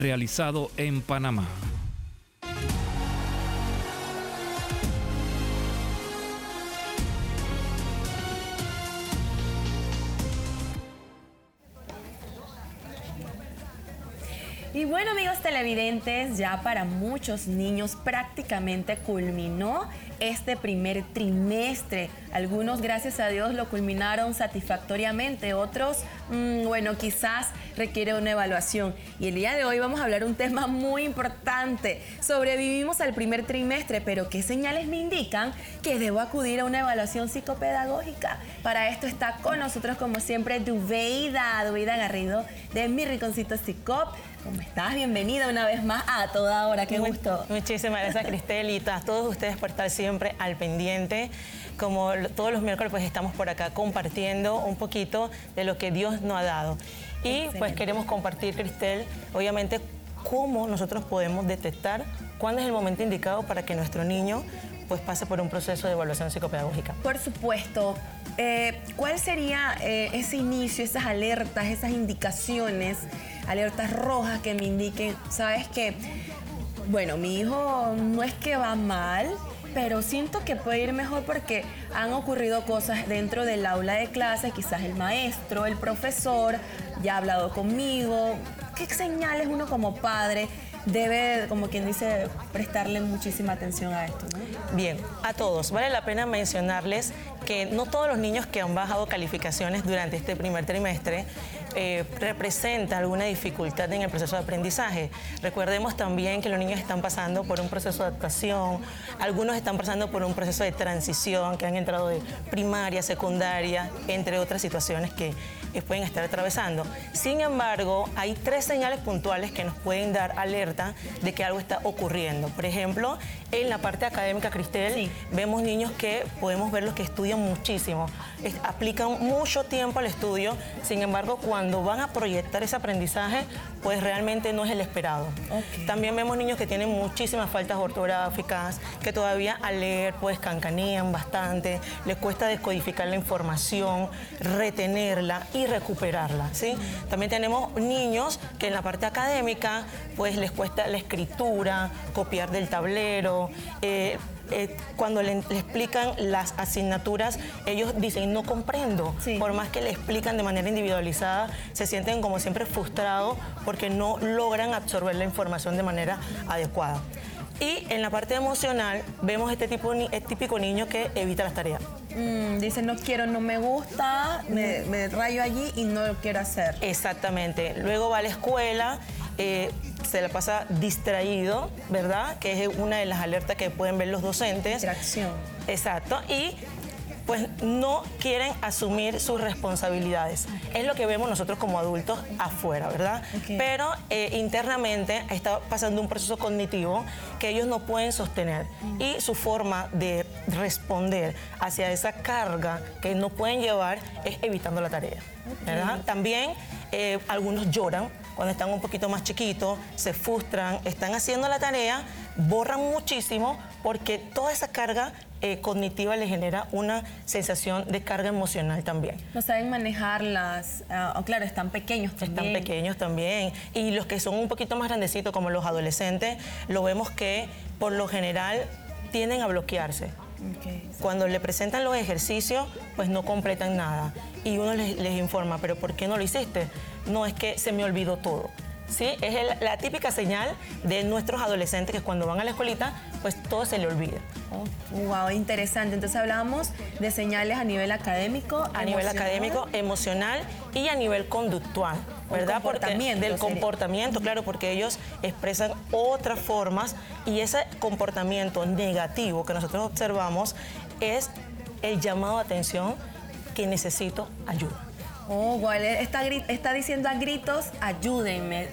realizado en Panamá. Y bueno, amigos televidentes, ya para muchos niños prácticamente culminó este primer trimestre. Algunos, gracias a Dios, lo culminaron satisfactoriamente. Otros, bueno, quizás requiere una evaluación. Y el día de hoy vamos a hablar un tema muy importante. Sobrevivimos al primer trimestre, pero ¿qué señales me indican que debo acudir a una evaluación psicopedagógica? Para esto está con nosotros, como siempre, Dubeida Garrido, de Mi Rinconcito Psicop. ¿Cómo estás? Bienvenida una vez más a Toda Hora. Qué gusto. Muchísimas gracias, Cristel, y a todos ustedes por estar siempre al pendiente. Como todos los miércoles, pues estamos por acá compartiendo un poquito de lo que Dios nos ha dado. Y Excelente. Pues queremos compartir, Cristel, obviamente, cómo nosotros podemos detectar cuándo es el momento indicado para que nuestro niño pues pase por un proceso de evaluación psicopedagógica. Por supuesto. ¿Cuál sería ese inicio, esas alertas, esas indicaciones, alertas rojas que me indiquen, sabes que, bueno, mi hijo no es que va mal, pero siento que puede ir mejor porque han ocurrido cosas dentro del aula de clases, quizás el maestro, el profesor ya ha hablado conmigo? ¿Qué señales uno como padre debe, como quien dice, prestarle muchísima atención a esto, ¿no? Bien, a todos. Vale la pena mencionarles que no todos los niños que han bajado calificaciones durante este primer trimestre representa alguna dificultad en el proceso de aprendizaje. Recordemos también que los niños están pasando por un proceso de adaptación, algunos están pasando por un proceso de transición, que han entrado de primaria, secundaria, entre otras situaciones que pueden estar atravesando. Sin embargo, hay 3 señales puntuales que nos pueden dar alerta de que algo está ocurriendo. Por ejemplo, en la parte académica, Cristel, sí, vemos niños que podemos verlos que estudian muchísimo, aplican mucho tiempo al estudio, sin embargo, cuando van a proyectar ese aprendizaje, pues realmente no es el esperado. Okay. También vemos niños que tienen muchísimas faltas ortográficas, que todavía al leer pues cancanean bastante, les cuesta descodificar la información, retenerla y recuperarla, ¿sí? También tenemos niños que en la parte académica pues les cuesta la escritura, copiar del tablero. Cuando le explican las asignaturas, ellos dicen, no comprendo. Sí. Por más que le explican de manera individualizada, se sienten como siempre frustrados porque no logran absorber la información de manera adecuada. Y en la parte emocional, vemos este típico niño que evita las tareas. Dice, no quiero, no me gusta, me rayo allí y no lo quiero hacer. Exactamente. Luego va a la escuela, se la pasa distraído, ¿verdad? Que es una de las alertas que pueden ver los docentes. Distracción. Exacto. Y pues no quieren asumir sus responsabilidades. Es lo que vemos nosotros como adultos afuera, ¿verdad? Okay. Pero internamente está pasando un proceso cognitivo que ellos no pueden sostener. Y su forma de responder hacia esa carga que no pueden llevar es evitando la tarea, ¿verdad? Okay. También algunos lloran cuando están un poquito más chiquitos, se frustran, están haciendo la tarea, borran muchísimo porque toda esa carga cognitiva les genera una sensación de carga emocional también. No saben manejarlas, claro, están pequeños también. Están pequeños también. Y los que son un poquito más grandecitos, como los adolescentes, lo vemos que por lo general tienden a bloquearse. Okay. Cuando le presentan los ejercicios, pues no completan nada. Y uno les informa, ¿pero por qué no lo hiciste? No, es que se me olvidó todo. ¿Sí? Es la típica señal de nuestros adolescentes que cuando van a la escuelita, pues todo se le olvida. Oh, wow, interesante. Entonces hablábamos de señales a nivel académico, a nivel académico, emocional y a nivel conductual, ¿verdad? Del comportamiento, claro, porque ellos expresan otras formas y ese comportamiento negativo que nosotros observamos es el llamado de atención que necesito ayuda. Oh, wow, está diciendo a gritos, ayúdenme,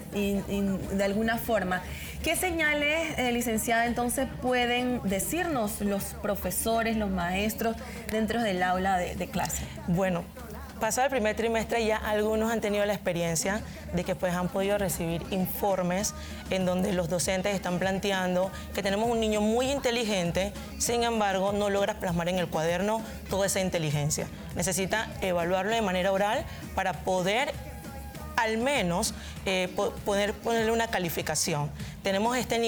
de alguna forma. ¿Qué señales, licenciada, entonces pueden decirnos los profesores, los maestros dentro del aula de clase? Bueno, pasado el primer trimestre ya algunos han tenido la experiencia de que pues han podido recibir informes en donde los docentes están planteando que tenemos un niño muy inteligente, sin embargo no logra plasmar en el cuaderno toda esa inteligencia. Necesita evaluarlo de manera oral para poder al menos ponerle una calificación. Tenemos este niño